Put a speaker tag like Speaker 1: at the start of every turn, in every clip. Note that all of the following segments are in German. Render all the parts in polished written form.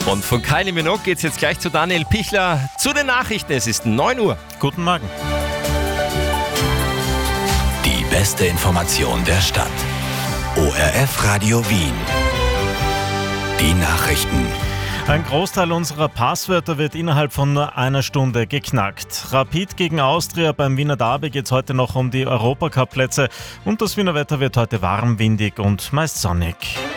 Speaker 1: Und von Kylie Minogue geht's jetzt gleich zu Daniel Pichler zu den Nachrichten. Es ist 9 Uhr.
Speaker 2: Guten Morgen.
Speaker 3: Die beste Information der Stadt. ORF Radio Wien. Die Nachrichten.
Speaker 2: Ein Großteil unserer Passwörter wird innerhalb von nur einer Stunde geknackt. Rapid gegen Austria beim Wiener Derby geht es heute noch um die Europacup-Plätze und das Wiener Wetter wird heute warm, windig und meist sonnig.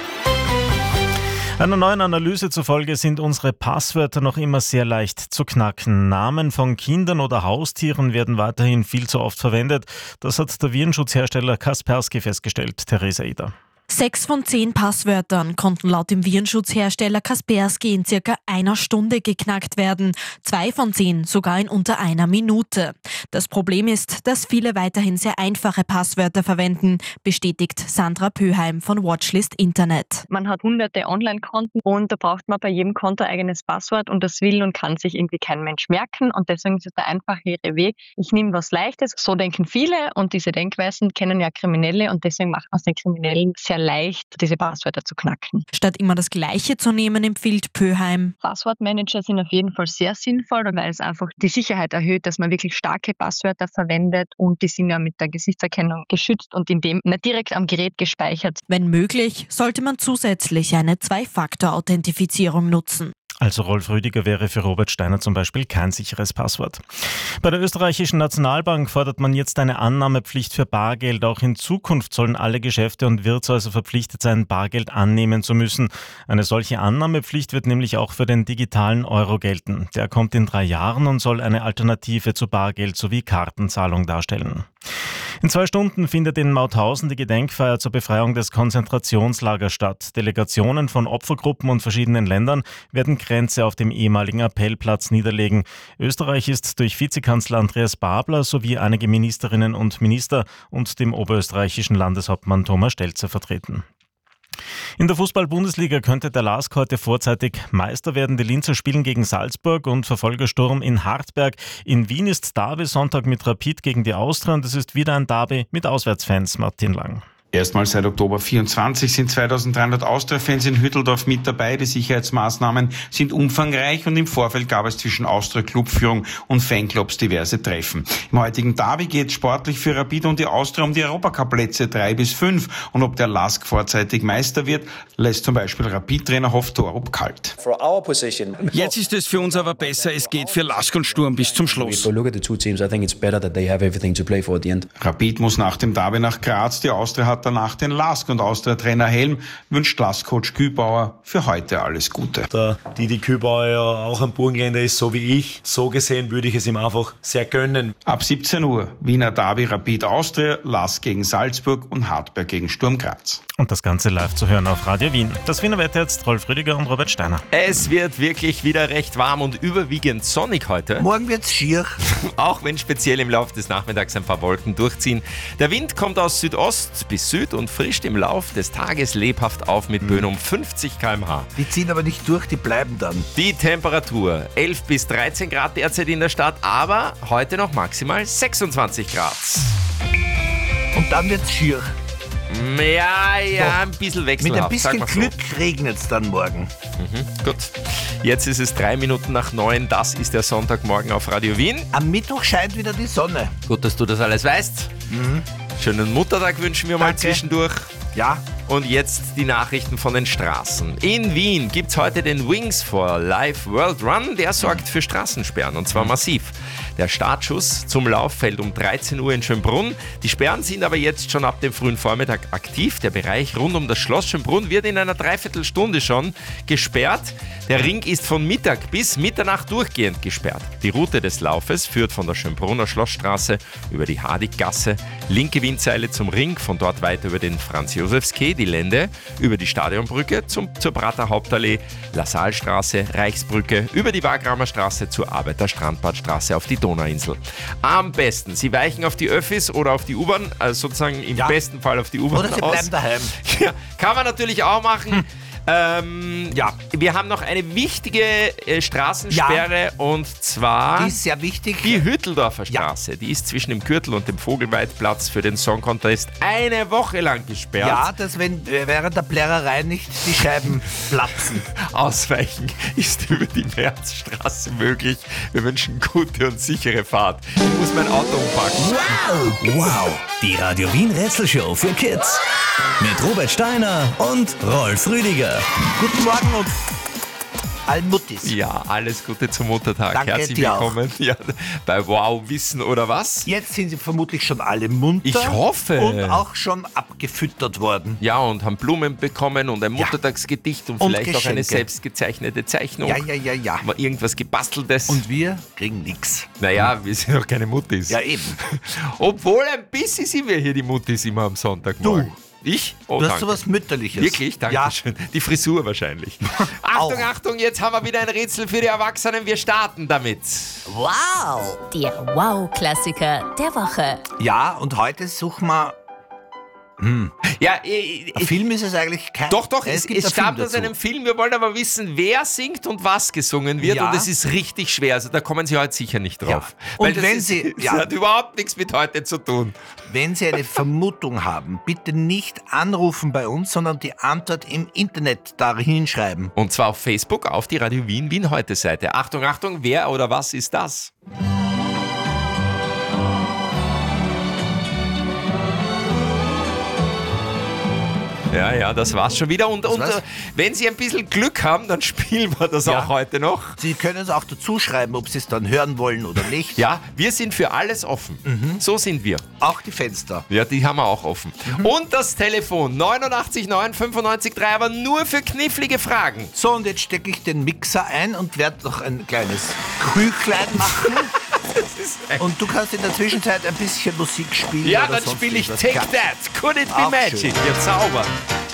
Speaker 2: Einer neuen Analyse zufolge sind unsere Passwörter noch immer sehr leicht zu knacken. Namen von Kindern oder Haustieren werden weiterhin viel zu oft verwendet. Das hat der Virenschutzhersteller Kaspersky festgestellt. Theresa Eder.
Speaker 4: 6 von 10 Passwörtern konnten laut dem Virenschutzhersteller Kaspersky in circa einer Stunde geknackt werden. 2 von 10 sogar in unter einer Minute. Das Problem ist, dass viele weiterhin sehr einfache Passwörter verwenden, bestätigt Sandra Pöheim von Watchlist Internet.
Speaker 5: Man hat hunderte Online-Konten und da braucht man bei jedem Konto ein eigenes Passwort und das will und kann sich irgendwie kein Mensch merken und deswegen ist es der einfachere Weg. Ich nehme was Leichtes, so denken viele und diese Denkweisen kennen ja Kriminelle und deswegen macht man es den Kriminellen sehr leicht, diese Passwörter zu knacken.
Speaker 4: Statt immer das Gleiche zu nehmen, empfiehlt Pöheim.
Speaker 5: Passwortmanager sind auf jeden Fall sehr sinnvoll, weil es einfach die Sicherheit erhöht, dass man wirklich starke Passwörter verwendet und die sind ja mit der Gesichtserkennung geschützt und in dem nicht direkt am Gerät gespeichert.
Speaker 4: Wenn möglich, sollte man zusätzlich eine Zwei-Faktor-Authentifizierung nutzen.
Speaker 2: Also Rolf Rüdiger wäre für Robert Steiner zum Beispiel kein sicheres Passwort. Bei der österreichischen Nationalbank fordert man jetzt eine Annahmepflicht für Bargeld. Auch in Zukunft sollen alle Geschäfte und Wirtshäuser verpflichtet sein, Bargeld annehmen zu müssen. Eine solche Annahmepflicht wird nämlich auch für den digitalen Euro gelten. Der kommt in 3 Jahren und soll eine Alternative zu Bargeld sowie Kartenzahlung darstellen. In 2 Stunden findet in Mauthausen die Gedenkfeier zur Befreiung des Konzentrationslagers statt. Delegationen von Opfergruppen und verschiedenen Ländern werden Grenze auf dem ehemaligen Appellplatz niederlegen. Österreich ist durch Vizekanzler Andreas Babler sowie einige Ministerinnen und Minister und dem oberösterreichischen Landeshauptmann Thomas Stelzer vertreten. In der Fußball-Bundesliga könnte der LASK heute vorzeitig Meister werden. Die Linzer spielen gegen Salzburg und Verfolgersturm in Hartberg. In Wien ist Derby Sonntag mit Rapid gegen die Austria und es ist wieder ein Derby mit Auswärtsfans. Martin Lang.
Speaker 6: Erstmals seit Oktober 24 sind 2300 Austria-Fans in Hütteldorf mit dabei. Die Sicherheitsmaßnahmen sind umfangreich und im Vorfeld gab es zwischen Austria-Clubführung und Fanclubs diverse Treffen. Im heutigen Derby geht es sportlich für Rapid und die Austria um die Europacup-Plätze 3 bis 5. Und ob der LASK vorzeitig Meister wird, lässt zum Beispiel Rapid-Trainer Hoftorup kalt.
Speaker 7: Jetzt ist es für uns aber besser, es geht für LASK und Sturm bis zum Schluss.
Speaker 6: Rapid muss nach dem Derby nach Graz, die Austria hat danach den LASK und Austria-Trainer Helm wünscht LASK-Coach Kübauer für heute alles Gute.
Speaker 8: Da Didi Kübauer ja auch ein Burgenländer ist, so wie ich, so gesehen würde ich es ihm einfach sehr gönnen.
Speaker 6: Ab 17 Uhr Wiener Derby Rapid Austria, LASK gegen Salzburg und Hartberg gegen Sturm Graz.
Speaker 2: Und das Ganze live zu hören auf Radio Wien. Das Wiener Wetter jetzt Rolf Rüdiger und Robert Steiner.
Speaker 1: Es wird wirklich wieder recht warm und überwiegend sonnig heute.
Speaker 9: Morgen wird's schier.
Speaker 1: Auch wenn speziell im Laufe des Nachmittags ein paar Wolken durchziehen. Der Wind kommt aus Südost bis Süd und frischt im Lauf des Tages lebhaft auf mit Böen um 50 km/h.
Speaker 9: Die ziehen aber nicht durch, die bleiben dann.
Speaker 1: Die Temperatur 11 bis 13 Grad derzeit in der Stadt, aber heute noch maximal 26 Grad.
Speaker 9: Und dann wird's schier.
Speaker 1: Ja, ein bisschen wechselhaft.
Speaker 9: Mit ein bisschen Glück regnet's dann morgen.
Speaker 1: Gut, jetzt ist es 3 Minuten nach 9. Das ist der Sonntagmorgen auf Radio Wien.
Speaker 9: Am Mittwoch scheint wieder die Sonne.
Speaker 1: Gut, dass du das alles weißt. Schönen Muttertag wünschen wir mal zwischendurch.
Speaker 9: Ja.
Speaker 1: Und jetzt die Nachrichten von den Straßen. In Wien gibt es heute den Wings for Life World Run. Der sorgt für Straßensperren und zwar massiv. Der Startschuss zum Lauf fällt um 13 Uhr in Schönbrunn. Die Sperren sind aber jetzt schon ab dem frühen Vormittag aktiv. Der Bereich rund um das Schloss Schönbrunn wird in einer Dreiviertelstunde schon gesperrt. Der Ring ist von Mittag bis Mitternacht durchgehend gesperrt. Die Route des Laufes führt von der Schönbrunner Schlossstraße über die Hadiggasse, linke Windseile zum Ring, von dort weiter über den Franz-Josefs-Quai, die Lände, über die Stadionbrücke zur Prater Hauptallee, Lassalstraße, Reichsbrücke, über die Wagramer Straße zur Arbeiter-Strandbadstraße auf die Donauinsel. Am besten, Sie weichen auf die Öffis oder auf die U-Bahn, also sozusagen im besten Fall auf die U-Bahn
Speaker 9: Oder Sie bleiben daheim.
Speaker 1: Ja, kann man natürlich auch machen. Wir haben noch eine wichtige Straßensperre und zwar
Speaker 9: Die ist sehr wichtig.
Speaker 1: die Hütteldorfer Straße. Die ist zwischen dem Gürtel und dem Vogelweidplatz für den Song Contest eine Woche lang gesperrt.
Speaker 9: Ja, dass wenn während der Plärrerei nicht die Scheiben platzen.
Speaker 1: Ausweichen ist über die Märzstraße möglich. Wir wünschen gute und sichere Fahrt. Ich muss mein Auto umpacken.
Speaker 3: Wow! Die Radio Wien Rätselshow für Kids. Mit Robert Steiner und Rolf Rüdiger.
Speaker 9: Guten Morgen und allen Muttis.
Speaker 1: Ja, alles Gute zum Muttertag.
Speaker 9: Danke
Speaker 1: Herzlich
Speaker 9: dir auch.
Speaker 1: willkommen bei Wow Wissen oder was?
Speaker 9: Jetzt sind sie vermutlich schon alle munter.
Speaker 1: Ich hoffe.
Speaker 9: Und auch schon abgefüttert worden.
Speaker 1: Ja, und haben Blumen bekommen und ein Muttertagsgedicht und
Speaker 9: Und
Speaker 1: vielleicht auch eine
Speaker 9: Geschenke.
Speaker 1: selbstgezeichnete Zeichnung.
Speaker 9: Ja.
Speaker 1: Mal irgendwas Gebasteltes.
Speaker 9: Und wir kriegen nichts.
Speaker 1: naja, wir sind doch keine Muttis.
Speaker 9: Ja, eben.
Speaker 1: Obwohl ein bisschen sind wir hier die Muttis immer am Sonntagmorgen. Ich? Oh,
Speaker 9: Du hast
Speaker 1: danke.
Speaker 9: sowas Mütterliches.
Speaker 1: Wirklich? Dankeschön. Die Frisur wahrscheinlich. Achtung,
Speaker 9: Auch.
Speaker 1: Achtung, jetzt haben wir wieder ein Rätsel für die Erwachsenen. Wir starten damit.
Speaker 10: Wow! Der Wow-Klassiker der Woche.
Speaker 9: Ja, und heute suchen wir...
Speaker 1: Ja,
Speaker 9: Ein Film ist es eigentlich kein...
Speaker 1: doch,
Speaker 9: es gibt
Speaker 1: es
Speaker 9: einen Film
Speaker 1: stammt aus
Speaker 9: dazu.
Speaker 1: einem Film. Wir wollen aber wissen, wer singt und was gesungen wird.
Speaker 9: Ja.
Speaker 1: Und es ist richtig schwer. Also da kommen Sie heute sicher nicht drauf.
Speaker 9: Ja.
Speaker 1: Weil
Speaker 9: Und
Speaker 1: das
Speaker 9: wenn
Speaker 1: ist,
Speaker 9: Sie-
Speaker 1: Das
Speaker 9: ja.
Speaker 1: hat überhaupt nichts mit heute zu tun.
Speaker 9: Wenn Sie eine Vermutung haben, bitte nicht anrufen bei uns, sondern die Antwort im Internet da hinschreiben.
Speaker 1: Und zwar auf Facebook, auf die Radio Wien heute Seite. Achtung, Achtung, wer oder was ist das? Ja, das war's schon wieder. Und
Speaker 9: war's?
Speaker 1: wenn Sie ein bisschen Glück haben, dann spielen wir das
Speaker 9: Ja.
Speaker 1: auch heute noch.
Speaker 9: Sie können es auch dazu schreiben, ob Sie es dann hören wollen oder nicht.
Speaker 1: Ja, wir sind für alles offen. So sind wir.
Speaker 9: Auch die Fenster.
Speaker 1: Ja, die haben wir auch offen. Und das Telefon 89 9 95 3, aber nur für knifflige Fragen.
Speaker 9: So, und jetzt stecke ich den Mixer ein und werde noch ein kleines Krüglein machen. Und du kannst in der Zwischenzeit ein bisschen Musik spielen.
Speaker 1: Ja,
Speaker 9: oder
Speaker 1: dann
Speaker 9: sonst
Speaker 1: spiele ich
Speaker 9: irgendwas.
Speaker 1: Take
Speaker 9: Ja.
Speaker 1: That. Could it be
Speaker 9: Auch
Speaker 1: magic?
Speaker 9: schön.
Speaker 1: Wir zaubern.